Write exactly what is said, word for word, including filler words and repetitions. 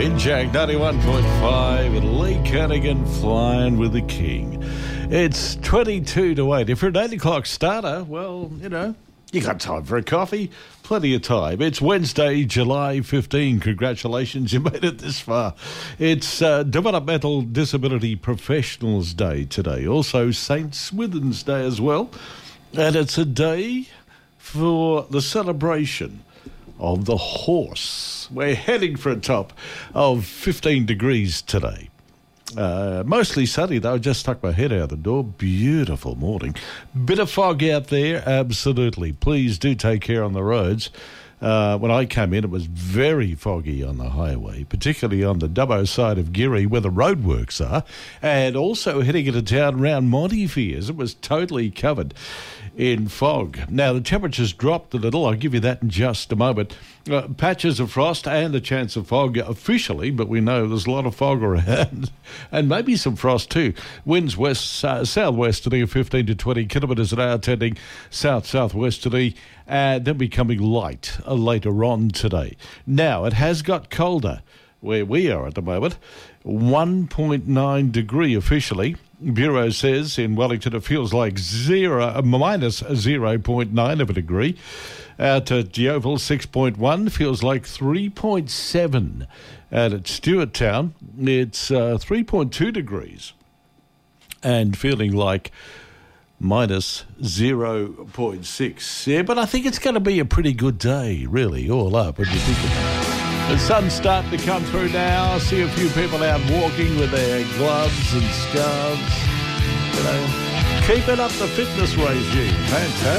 Winjack ninety-one point five and Lee Kernaghan flying with the king. It's twenty-two to eight. If you're an eight o'clock starter, well, you know, you got time for a coffee. Plenty of time. It's Wednesday, July fifteenth. Congratulations, you made it this far. It's uh, Developmental Disability Professionals Day today. Also Saint Swithin's Day as well. And it's a day for the celebration of the horse. We're heading for a top of fifteen degrees today. Uh, mostly sunny, though. I just stuck my head out the door. Beautiful morning. Bit of fog out there, absolutely. Please do take care on the roads. Uh, when I came in, it was very foggy on the highway, particularly on the Dubbo side of Geary where the roadworks are, and also heading into town around Montefiores. It was totally covered in fog. Now, the temperature's dropped a little. I'll give you that in just a moment. Uh, patches of frost and a chance of fog officially, but we know there's a lot of fog around and maybe some frost too. Winds west, uh, southwesterly of fifteen to twenty kilometres an hour, tending south-southwesterly, and then becoming light uh, later on today. Now, it has got colder where we are at the moment. one point nine degree officially. Bureau says in Wellington it feels like zero, uh, minus zero point nine of a degree. Out at Yeovil, six point one, feels like three point seven. And at Stewarttown, it's uh, three point two degrees and feeling like minus zero point six. Yeah, but I think it's going to be a pretty good day, really, all up. What do you think of that? The sun's starting to come through now. I see a few people out walking with their gloves and scarves. You know, keeping up the fitness regime. Fantastic.